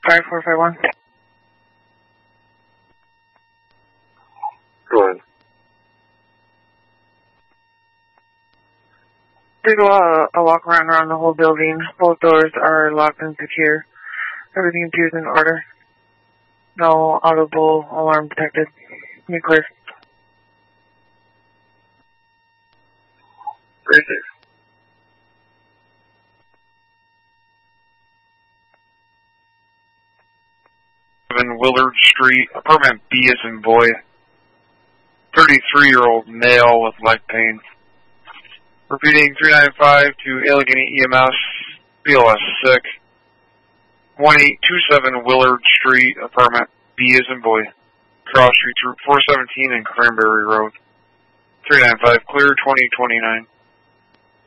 5451. Go ahead. Did a walk around the whole building. Both doors are locked and secure. Everything appears in order. No audible alarm detected. Be clear. Very safe. Willard Street, apartment B as in boy. 33-year-old male with leg pain. Repeating 395 to Allegheny EMS, BLS sick. 1827 Willard Street, apartment B as in boy. Cross Street, Route 417 and Cranberry Road. 395 clear, 2029.